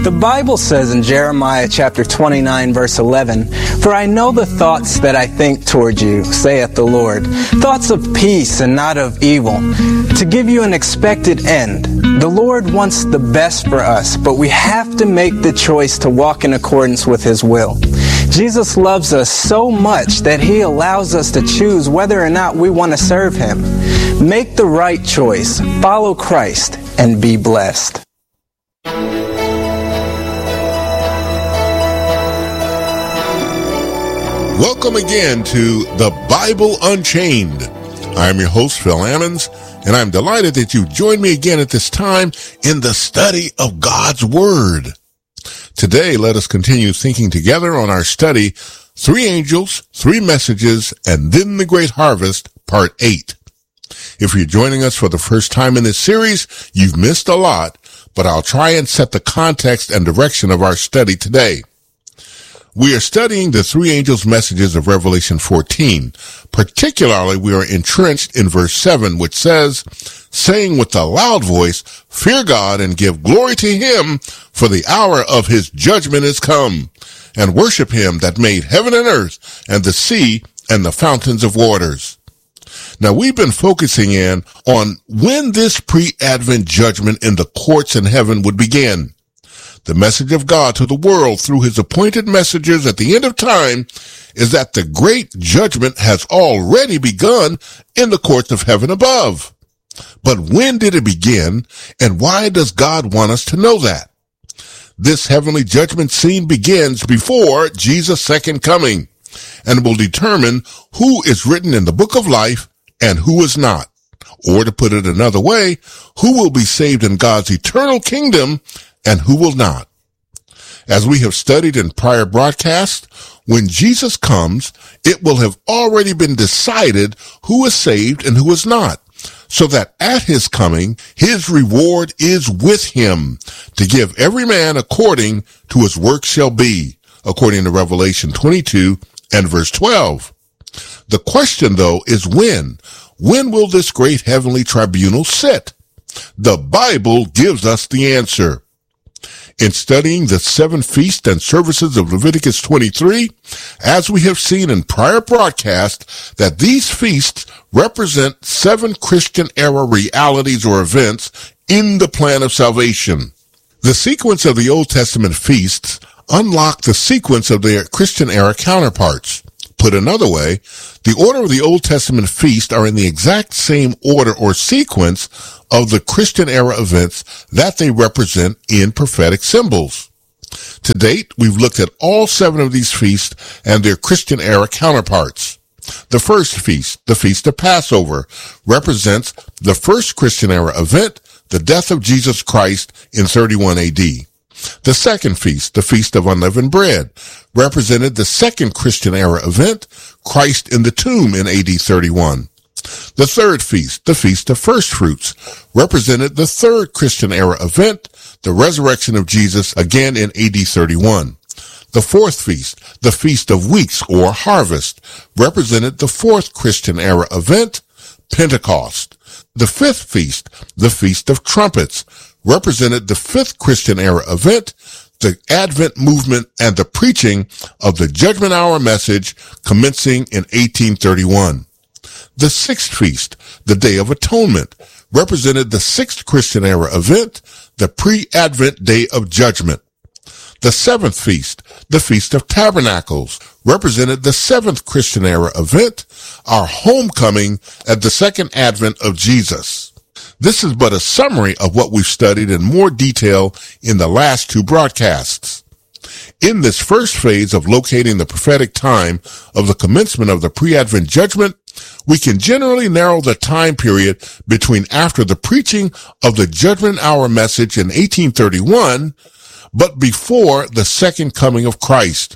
The Bible says in Jeremiah chapter 29, verse 11, "For I know the thoughts that I think toward you, saith the Lord, thoughts of peace and not of evil, to give you an expected end." The Lord wants the best for us, but we have to make the choice to walk in accordance with His will. Jesus loves us so much that He allows us to choose whether or not we want to serve Him. Make the right choice, follow Christ, and be blessed. Welcome again to The Bible Unchained. I'm your host, Phil Ammons, and I'm delighted that you joined me again at this time in the study of God's Word. Today, let us continue thinking together on our study, Three Angels, Three Messages, and Then the Great Harvest, Part 8. If you're joining us for the first time in this series, you've missed a lot, but I'll try and set the context and direction of our study today. We are studying the three angels' messages of Revelation 14. Particularly, we are entrenched in verse 7, which says, saying with a loud voice, "Fear God and give glory to Him, for the hour of His judgment is come, and worship Him that made heaven and earth, and the sea, and the fountains of waters." Now, we've been focusing in on when this pre-Advent judgment in the courts in heaven would begin. The message of God to the world through His appointed messengers at the end of time is that the great judgment has already begun in the courts of heaven above. But when did it begin, and why does God want us to know that? This heavenly judgment scene begins before Jesus' second coming, and will determine who is written in the book of life and who is not. Or to put it another way, who will be saved in God's eternal kingdom and who will not. As we have studied in prior broadcasts, when Jesus comes, it will have already been decided who is saved and who is not, so that at His coming, His reward is with Him, to give every man according to his work shall be, according to Revelation 22 and verse 12. The question, though, is when? When will this great heavenly tribunal sit? The Bible gives us the answer. In studying the 7 feasts and services of Leviticus 23, as we have seen in prior broadcasts, that these feasts represent 7 Christian era realities or events in the plan of salvation. The sequence of the Old Testament feasts unlock the sequence of their Christian era counterparts. Put another way, the order of the Old Testament feasts are in the exact same order or sequence of the Christian era events that they represent in prophetic symbols. To date, we've looked at all 7 of these feasts and their Christian era counterparts. The first feast, the Feast of Passover, represents the first Christian era event, the death of Jesus Christ in 31 AD. The second feast, the Feast of Unleavened Bread, represented the second Christian era event, Christ in the tomb in AD 31. The third feast, the Feast of First Fruits, represented the third Christian era event, the resurrection of Jesus again in AD 31. The fourth feast, the Feast of Weeks or Harvest, represented the fourth Christian era event, Pentecost. The fifth feast, the Feast of Trumpets, represented the fifth Christian era event, the Advent movement and the preaching of the Judgment Hour message commencing in 1831. The sixth feast, the Day of Atonement, represented the sixth Christian era event, the pre-Advent Day of Judgment. The seventh feast, the Feast of Tabernacles, represented the seventh Christian era event, our homecoming at the second advent of Jesus. This is but a summary of what we've studied in more detail in the last 2 broadcasts. In this first phase of locating the prophetic time of the commencement of the pre-Advent judgment, we can generally narrow the time period between after the preaching of the Judgment Hour message in 1831, but before the second coming of Christ.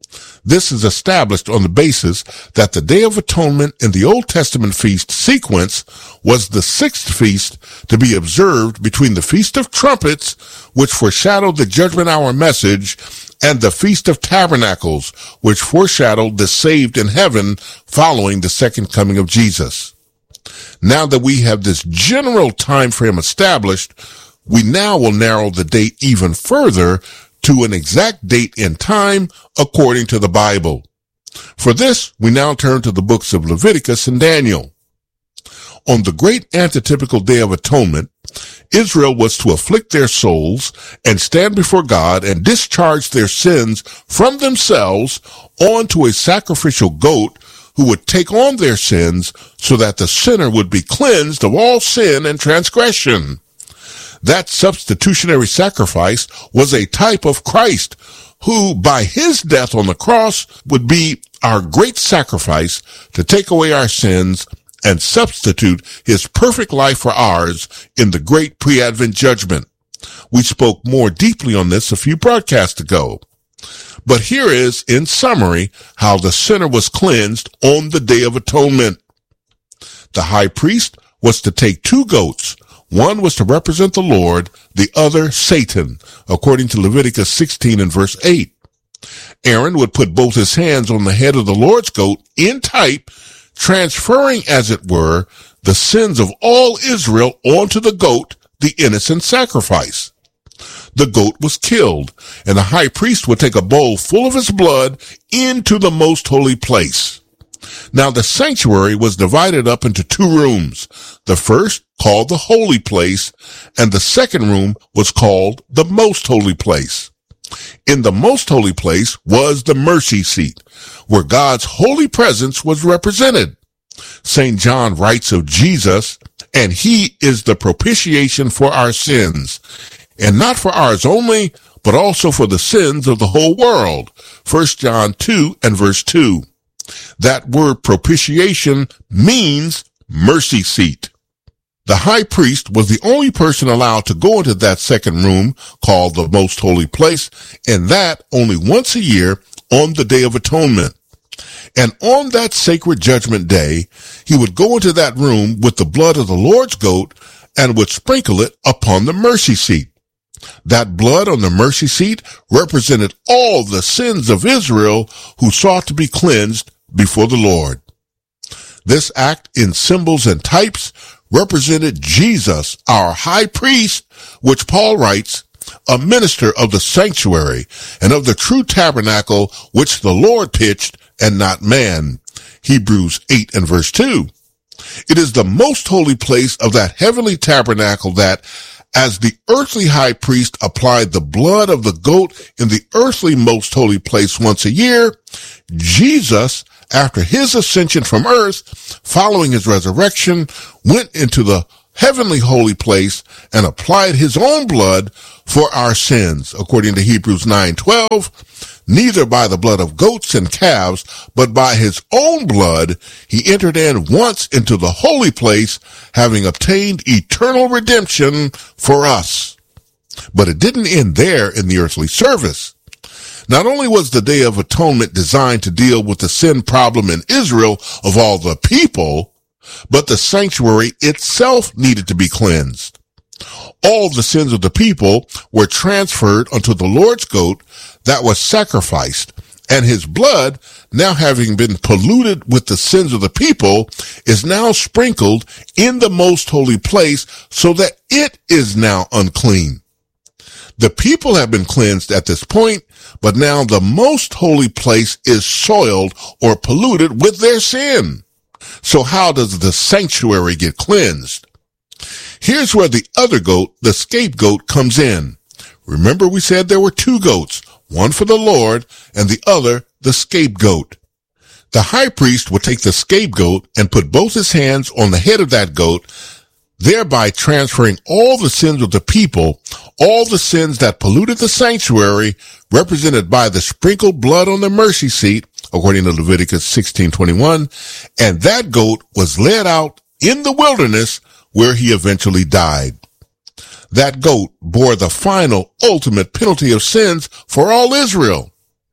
This is established on the basis that the Day of Atonement in the Old Testament feast sequence was the sixth feast to be observed between the Feast of Trumpets, which foreshadowed the Judgment Hour message, and the Feast of Tabernacles, which foreshadowed the saved in heaven following the second coming of Jesus. Now that we have this general time frame established, We now will narrow the date even further to an exact date and time according to the Bible. For this, we now turn to the books of Leviticus and Daniel. On the great antitypical Day of Atonement, Israel was to afflict their souls and stand before God and discharge their sins from themselves onto a sacrificial goat who would take on their sins so that the sinner would be cleansed of all sin and transgression. That substitutionary sacrifice was a type of Christ, who by his death on the cross would be our great sacrifice to take away our sins and substitute his perfect life for ours in the great pre-Advent judgment. We spoke more deeply on this a few broadcasts ago. But here is, in summary, how the sinner was cleansed on the Day of Atonement. The high priest was to take 2 goats. One was to represent the Lord, the other Satan, according to Leviticus 16 and verse 8. Aaron would put both his hands on the head of the Lord's goat in type, transferring, as it were, the sins of all Israel onto the goat, the innocent sacrifice. The goat was killed, and the high priest would take a bowl full of his blood into the most holy place. Now the sanctuary was divided up into 2 rooms. The first, called the holy place, and the second room was called the most holy place. In the most holy place was the mercy seat, where God's holy presence was represented. St. John writes of Jesus, and he is the propitiation for our sins, and not for ours only, but also for the sins of the whole world. 1 John 2 and verse 2. That word propitiation means mercy seat. The high priest was the only person allowed to go into that second room called the most holy place, and that only once a year on the Day of Atonement. And on that sacred judgment day, he would go into that room with the blood of the Lord's goat and would sprinkle it upon the mercy seat. That blood on the mercy seat represented all the sins of Israel who sought to be cleansed before the Lord. This act in symbols and types represented Jesus, our high priest, which Paul writes, a minister of the sanctuary and of the true tabernacle which the Lord pitched and not man. Hebrews 8 and verse 2. It is the most holy place of that heavenly tabernacle that, as the earthly high priest applied the blood of the goat in the earthly most holy place once a year, Jesus, after his ascension from earth, following his resurrection, went into the heavenly holy place and applied his own blood for our sins, according to Hebrews 9:12. Neither by the blood of goats and calves, but by his own blood, he entered in once into the holy place, having obtained eternal redemption for us. But it didn't end there in the earthly service. Not only was the Day of Atonement designed to deal with the sin problem in Israel of all the people, but the sanctuary itself needed to be cleansed. All the sins of the people were transferred unto the Lord's goat that was sacrificed, and his blood, now having been polluted with the sins of the people, is now sprinkled in the most holy place so that it is now unclean. The people have been cleansed at this point, but now the most holy place is soiled or polluted with their sin. So how does the sanctuary get cleansed? Here's where the other goat, the scapegoat, comes in. Remember we said there were 2 goats, one for the Lord and the other the scapegoat. The high priest would take the scapegoat and put both his hands on the head of that goat, thereby transferring all the sins of the people, all the sins that polluted the sanctuary, represented by the sprinkled blood on the mercy seat, according to Leviticus 16:21, and that goat was led out in the wilderness where he eventually died. That goat bore the final, ultimate penalty of sins for all Israel.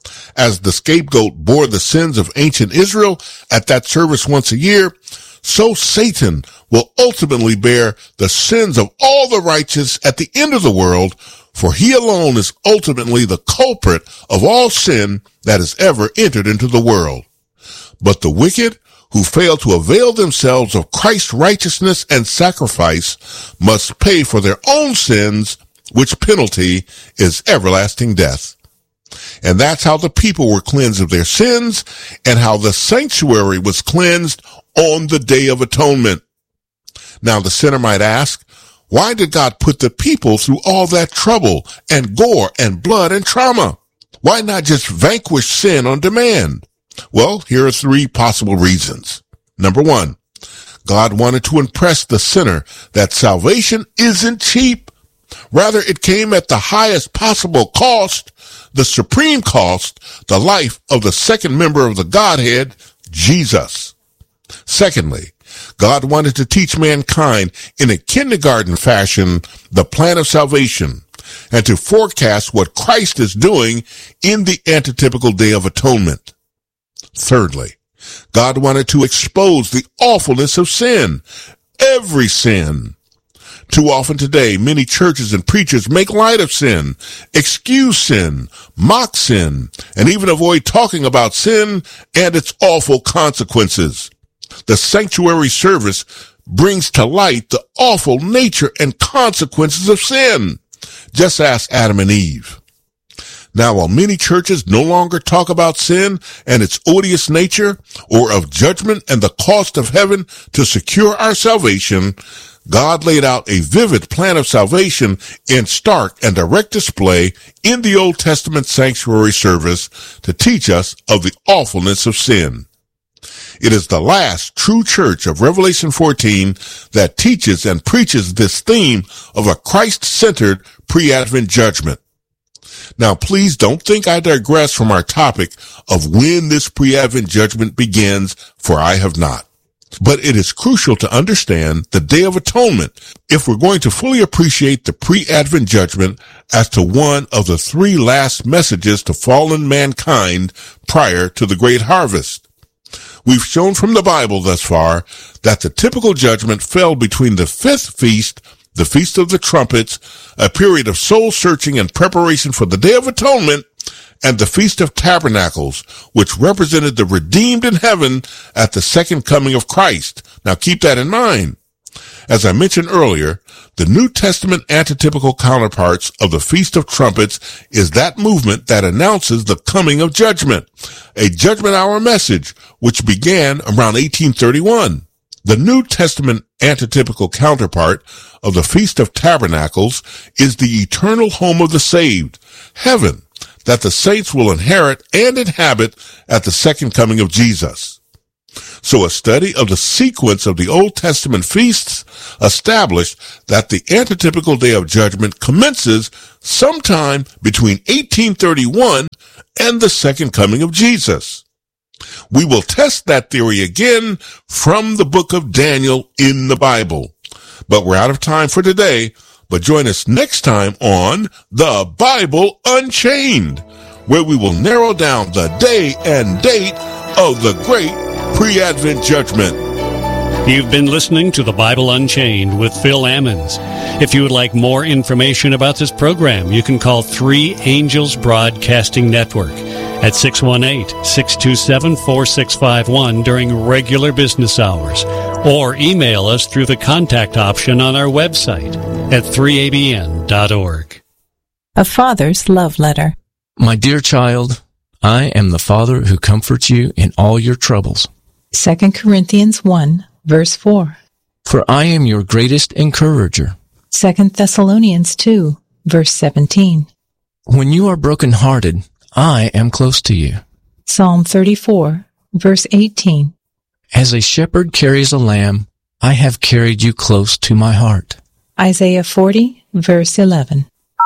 As the scapegoat bore the sins of ancient Israel at that service once a year, so Satan will ultimately bear the sins of all the righteous at the end of the world, for he alone is ultimately the culprit of all sin that has ever entered into the world. But the wicked, who fail to avail themselves of Christ's righteousness and sacrifice must pay for their own sins, which penalty is everlasting death. And that's how the people were cleansed of their sins and how the sanctuary was cleansed on the Day of Atonement. Now the sinner might ask, why did God put the people through all that trouble and gore and blood and trauma? Why not just vanquish sin on demand? Well, here are 3 possible reasons. Number 1, God wanted to impress the sinner that salvation isn't cheap. Rather, it came at the highest possible cost, the supreme cost, the life of the second member of the Godhead, Jesus. Secondly, God wanted to teach mankind in a kindergarten fashion the plan of salvation and to forecast what Christ is doing in the antitypical Day of Atonement. Thirdly, God wanted to expose the awfulness of sin, every sin. Too often today, many churches and preachers make light of sin, excuse sin, mock sin, and even avoid talking about sin and its awful consequences. The sanctuary service brings to light the awful nature and consequences of sin. Just ask Adam and Eve. Now, while many churches no longer talk about sin and its odious nature, or of judgment and the cost of heaven to secure our salvation, God laid out a vivid plan of salvation in stark and direct display in the Old Testament sanctuary service to teach us of the awfulness of sin. It is the last true church of Revelation 14 that teaches and preaches this theme of a Christ-centered pre-Advent judgment. Now, please don't think I digress from our topic of when this pre-Advent judgment begins, for I have not. But it is crucial to understand the Day of Atonement if we're going to fully appreciate the pre-Advent judgment as to one of the 3 last messages to fallen mankind prior to the great harvest. We've shown from the Bible thus far that the typical judgment fell between the 5th feast, the Feast of the Trumpets, a period of soul searching and preparation for the Day of Atonement, and the Feast of Tabernacles, which represented the redeemed in heaven at the second coming of Christ. Now keep that in mind. As I mentioned earlier, the New Testament antitypical counterparts of the Feast of Trumpets is that movement that announces the coming of judgment, a judgment hour message, which began around 1831. The New Testament antitypical counterpart of the Feast of Tabernacles is the eternal home of the saved, heaven, that the saints will inherit and inhabit at the second coming of Jesus. So a study of the sequence of the Old Testament feasts established that the antitypical Day of Judgment commences sometime between 1831 and the second coming of Jesus. We will test that theory again from the book of Daniel in the Bible. But we're out of time for today. But join us next time on The Bible Unchained, where we will narrow down the day and date of the great pre-Advent judgment. You've been listening to The Bible Unchained with Phil Ammons. If you would like more information about this program, you can call 3 Angels Broadcasting Network at 618-627-4651 during regular business hours, or email us through the contact option on our website at 3abn.org. A Father's Love Letter. My dear child, I am the Father who comforts you in all your troubles. 2 Corinthians 1, verse 4. For I am your greatest encourager. 2 Thessalonians 2, verse 17. When you are brokenhearted, I am close to you. Psalm 34, verse 18. As a shepherd carries a lamb, I have carried you close to my heart. Isaiah 40, verse 11.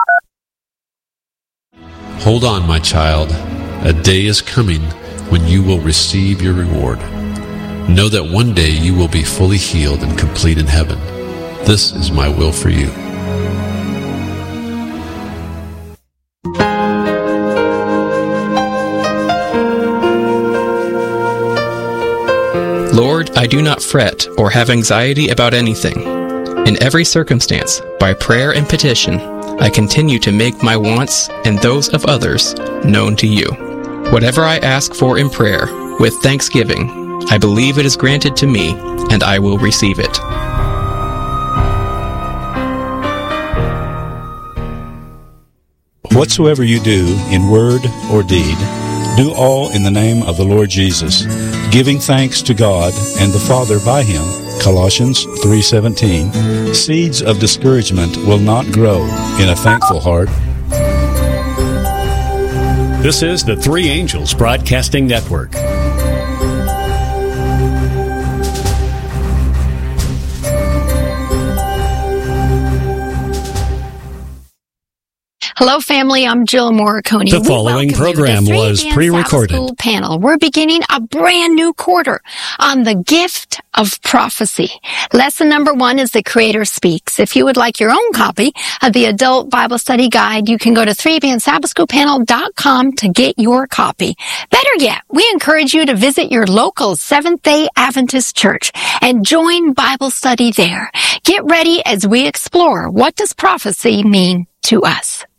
Hold on, my child. A day is coming when you will receive your reward. Know that one day you will be fully healed and complete in heaven. This is my will for you. Lord, I do not fret or have anxiety about anything. In every circumstance, by prayer and petition, I continue to make my wants and those of others known to you. Whatever I ask for in prayer, with thanksgiving, I believe it is granted to me, and I will receive it. Whatsoever you do in word or deed, do all in the name of the Lord Jesus, giving thanks to God and the Father by him. Colossians 3:17. Seeds of discouragement will not grow in a thankful heart. This is the Three Angels Broadcasting Network. Hello, family. I'm Jill Morricone. The following program was pre-recorded. School panel. We're beginning a brand new quarter on the gift of prophecy. Lesson number 1 is The Creator Speaks. If you would like your own copy of the Adult Bible Study Guide, you can go to 3AdvancedSabbathSchoolPanel.com to get your copy. Better yet, we encourage you to visit your local Seventh-day Adventist church and join Bible study there. Get ready as we explore what does prophecy mean to us.